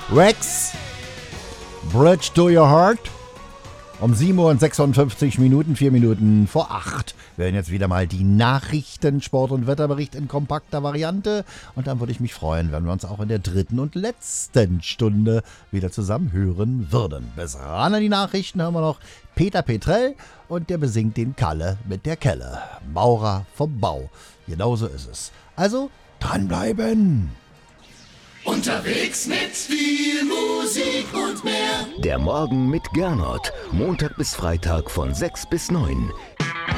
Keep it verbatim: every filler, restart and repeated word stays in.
Rex, Bridge to Your Heart. Um sieben Uhr und sechsundfünfzig Minuten, vier Minuten vor acht, werden jetzt wieder mal die Nachrichten, Sport- und Wetterbericht in kompakter Variante. Und dann würde ich mich freuen, wenn wir uns auch in der dritten und letzten Stunde wieder zusammen hören würden. Bis ran an die Nachrichten hören wir noch Peter Petrell und der besingt den Kalle mit der Kelle. Maurer vom Bau. Genauso ist es. Also dranbleiben! Unterwegs mit viel Musik und mehr. Der Morgen mit Gernot. Montag bis Freitag von sechs bis neun.